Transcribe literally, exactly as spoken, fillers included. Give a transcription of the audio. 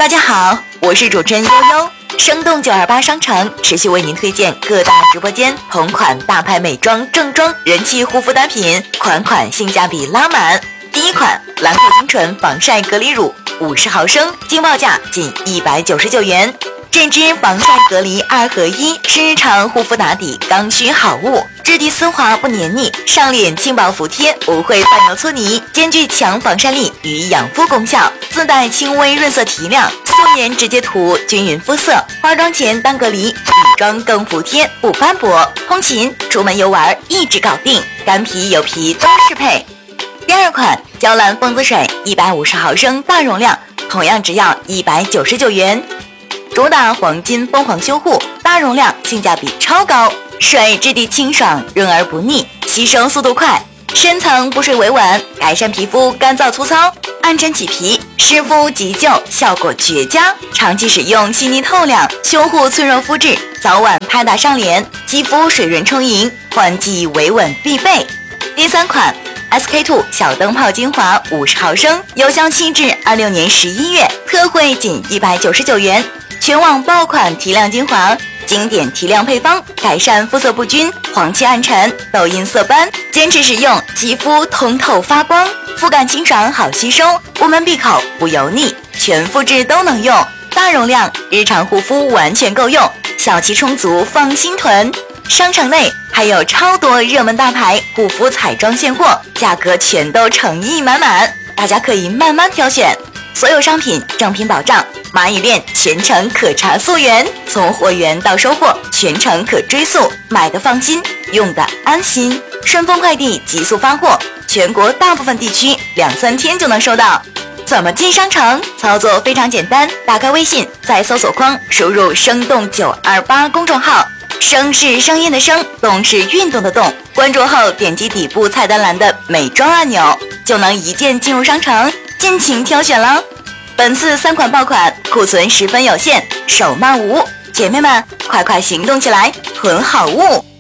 大家好，我是主持人悠悠。生动九二八商城持续为您推荐各大直播间同款大牌美妆、正装、人气护肤单品，款款性价比拉满。第一款兰蔻精纯防晒隔离乳，五十毫升，惊报价仅一百九十九元。这支防晒隔离二合一是日常护肤打底刚需好物，质地丝滑不黏腻，上脸轻薄服帖，不会泛油搓泥，兼具强防晒力与养肤功效，自带轻微润色提亮，素颜直接涂均匀肤色，化妆前当隔离，女妆更服帖不斑驳，通勤出门游玩一直搞定，干皮油皮都适配。第二款娇兰蜂姿水一百五十毫升大容量，同样只要一百九十九元。主打黄金疯狂修护，大容量，性价比超高。水质地清爽，润而不腻，吸收速度快，深层补水维稳，改善皮肤干燥粗糙、暗沉起皮、湿敷急救，效果绝佳。长期使用细腻透亮，修护脆弱肤质，早晚拍打上脸，肌肤水润充盈，换季维稳必备。第三款 S K two 小灯泡精华五十毫升，有效期至二六年十一月，特惠仅一百九十九元。全网爆款提亮精华，经典提亮配方，改善肤色不均、黄气暗沉、痘印色斑，坚持使用，肌肤通透发光，肤感清爽好吸收，无门闭口不油腻，全肤质都能用，大容量，日常护肤完全够用，小气充足放心囤。商场内还有超多热门大牌护肤彩妆现货，价格全都诚意满满，大家可以慢慢挑选。所有商品正品保障，蚂蚁链全程可查溯源，从货源到收货全程可追溯，买的放心，用的安心。顺丰快递急速发货，全国大部分地区两三天就能收到。怎么进商城？操作非常简单，打开微信，在搜索框输入生动九二八公众号，声是声音的声，动是运动的动，关注后点击底部菜单栏的美妆按钮，就能一键进入商城，尽情挑选了。本次三款爆款库存十分有限，手慢无，姐妹们快快行动起来，囤好物。